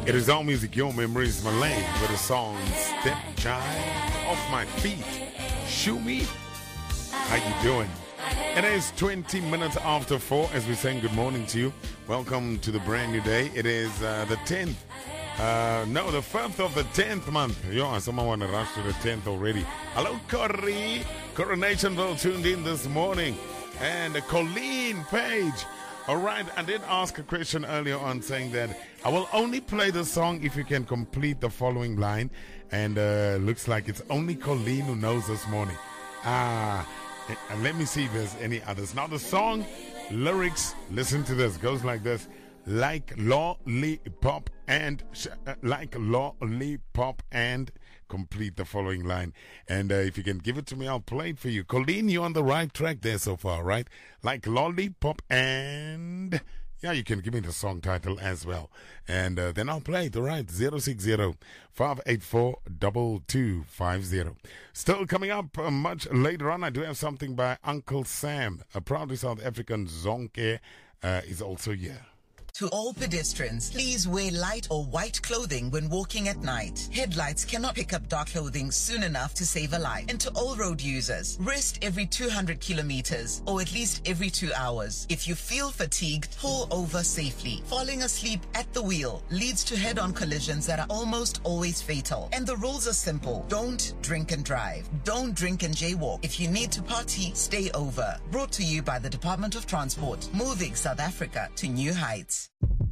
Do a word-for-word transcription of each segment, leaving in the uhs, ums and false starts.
It is all music, your memories, Malay, with a song, Stepchild, Off My Feet, Shoe Me. How you doing? It is twenty minutes after four as we're saying good morning to you. Welcome to the brand new day. It is uh, the tenth. Uh, no, the fifth of the tenth month. Yo, someone want to rush to the tenth already. Hello, Corey. Coronationville tuned in this morning. And uh, Colleen Page. All right, I did ask a question earlier on saying that I will only play the song if you can complete the following line. And uh, looks like it's only Colleen who knows this morning. Ah, and let me see if there's any others. Now the song lyrics, listen to this, goes like this. Like lollipop and, sh- uh, like lollipop and, complete the following line. And uh, if you can give it to me, I'll play it for you. Colleen, you're on the right track there so far, right? Like lollipop and... Yeah, you can give me the song title as well. And uh, then I'll play it, all right? zero six zero, five eight four, two two five zero. Still coming up uh, much later on, I do have something by Uncle Sam. A proudly South African Zonke uh, is also here. To all pedestrians, please wear light or white clothing when walking at night. Headlights cannot pick up dark clothing soon enough to save a life. And to all road users, rest every two hundred kilometers or at least every two hours. If you feel fatigued, pull over safely. Falling asleep at the wheel leads to head-on collisions that are almost always fatal. And the rules are simple. Don't drink and drive. Don't drink and jaywalk. If you need to party, stay over. Brought to you by the Department of Transport, moving South Africa to new heights.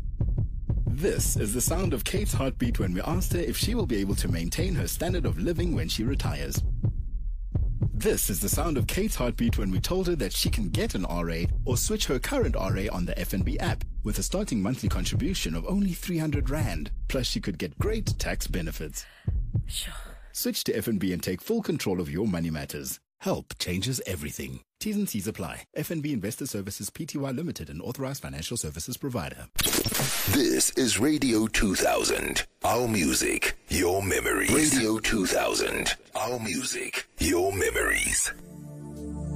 This is the sound of Kate's heartbeat when we asked her if she will be able to maintain her standard of living when she retires. This is the sound of Kate's heartbeat when we told her that she can get an R A or switch her current R A on the F N B app with a starting monthly contribution of only three hundred rand. Plus, she could get great tax benefits. Sure. Switch to F N B and take full control of your money matters. Help changes everything. T's and C's apply. F N B Investor Services Pty Limited, an authorized financial services provider. This is Radio two thousand. Our music, your memories. Radio two thousand. Our music, your memories.